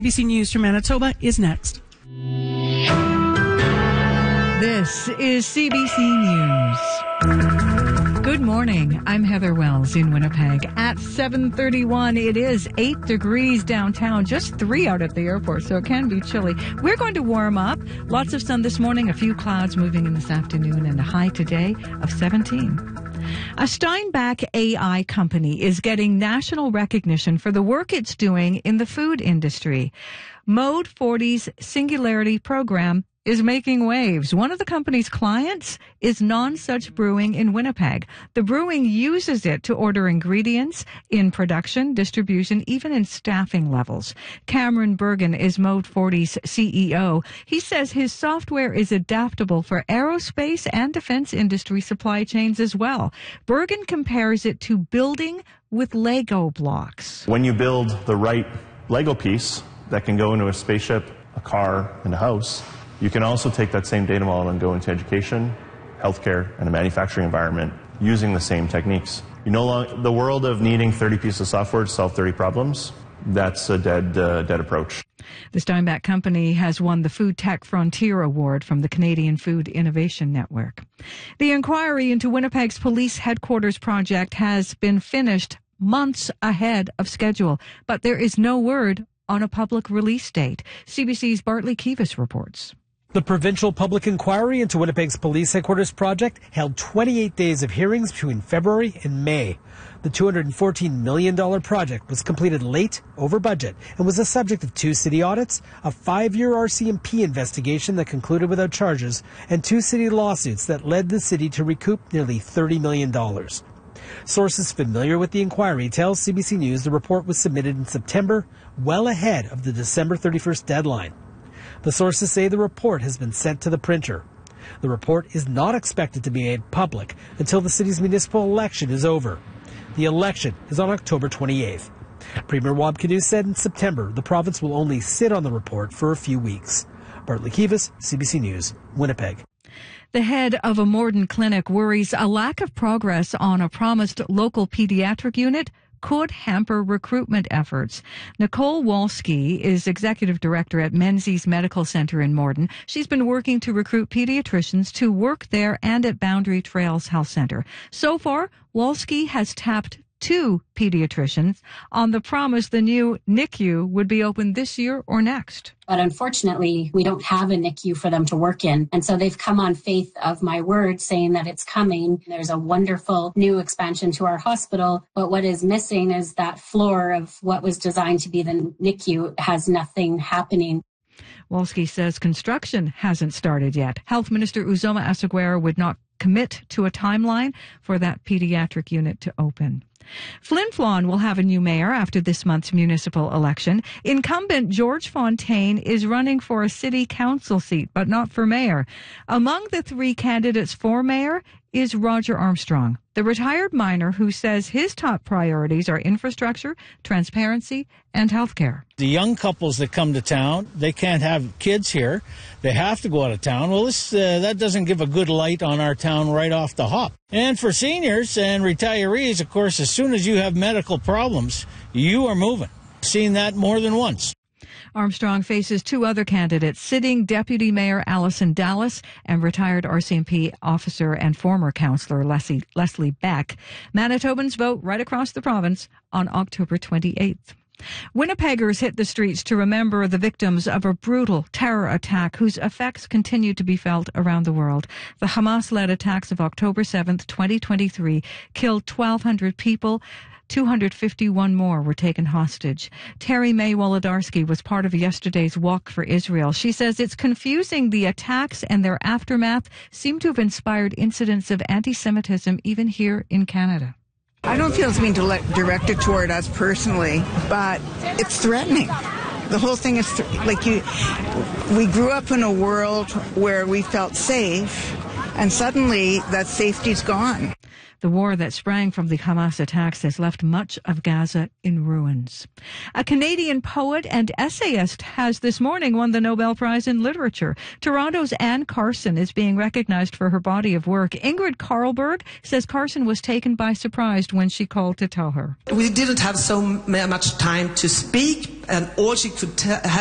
CBC News from Manitoba is next. This is CBC News. Good morning. I'm Heather Wells in Winnipeg. At 7:31, it is 8 degrees downtown, just 3 out at the airport, so it can be chilly. We're going to warm up. Lots of sun this morning, a few clouds moving in this afternoon, and a high today of 17. A Steinbach AI company is getting national recognition for the work it's doing in the food industry. Mode 40's Singularity program is making waves. One of the company's clients is Nonsuch Brewing in Winnipeg. The brewing uses it to order ingredients in production, distribution, even in staffing levels. Cameron Bergen is Mode 40's CEO. He says his software is adaptable for aerospace and defense industry supply chains as well. Bergen compares it to building with Lego blocks. When you build the right Lego piece that can go into a spaceship, a car, and a house, you can also take that same data model and go into education, healthcare, and a manufacturing environment using the same techniques. The world of needing 30 pieces of software to solve 30 problems, that's a dead approach. The Steinbach company has won the Food Tech Frontier Award from the Canadian Food Innovation Network. The inquiry into Winnipeg's police headquarters project has been finished months ahead of schedule, but there is no word on a public release date. CBC's Bartley Kivas reports. The provincial public inquiry into Winnipeg's police headquarters project held 28 days of hearings between February and May. The $214 million project was completed late, over budget, and was the subject of 2 city audits, a 5-year RCMP investigation that concluded without charges, and 2 city lawsuits that led the city to recoup nearly $30 million. Sources familiar with the inquiry tell CBC News the report was submitted in September, well ahead of the December 31st deadline. The sources say the report has been sent to the printer. The report is not expected to be made public until the city's municipal election is over. The election is on October 28th. Premier Wab Kinew said in September the province will only sit on the report for a few weeks. Bartley Kivas, CBC News, Winnipeg. The head of a Morden clinic worries a lack of progress on a promised local pediatric unit could hamper recruitment efforts. Nicole Walski is executive director at Menzies Medical Center in Morden. She's been working to recruit pediatricians to work there and at Boundary Trails Health Center. So far, Walski has tapped 2 pediatricians on the promise the new NICU would be open this year or next. But unfortunately, we don't have a NICU for them to work in. And so they've come on faith of my word saying that it's coming. There's a wonderful new expansion to our hospital. But what is missing is that floor of what was designed to be the NICU has nothing happening. Walski says construction hasn't started yet. Health Minister Uzoma Asseguera would not commit to a timeline for that pediatric unit to open. Flin Flon will have a new mayor after this month's municipal election. Incumbent George Fontaine is running for a city council seat, but not for mayor. Among the 3 candidates for mayor is Roger Armstrong, the retired miner who says his top priorities are infrastructure, transparency, and healthcare. The young couples that come to town, they can't have kids here. They have to go out of town. Well, that doesn't give a good light on our town right off the hop. And for seniors and retirees, of course, as soon as you have medical problems, you are moving. Seen that more than once. Armstrong faces 2 other candidates, sitting Deputy Mayor Alison Dallas and retired RCMP officer and former councillor Leslie Beck. Manitobans vote right across the province on October 28th. Winnipeggers hit the streets to remember the victims of a brutal terror attack whose effects continue to be felt around the world. The Hamas-led attacks of October 7th, 2023 killed 1,200 people. 251 more were taken hostage. Terry May Wolodarski was part of yesterday's Walk for Israel. She says it's confusing. The attacks and their aftermath seem to have inspired incidents of anti-Semitism even here in Canada. I don't feel it's being directed toward us personally, but it's threatening. The whole thing is we grew up in a world where we felt safe, and suddenly that safety's gone. The war that sprang from the Hamas attacks has left much of Gaza in ruins. A Canadian poet and essayist has this morning won the Nobel Prize in Literature. Toronto's Anne Carson is being recognized for her body of work. Ingrid Carlberg says Carson was taken by surprise when she called to tell her. We didn't have so much time to speak, and all she could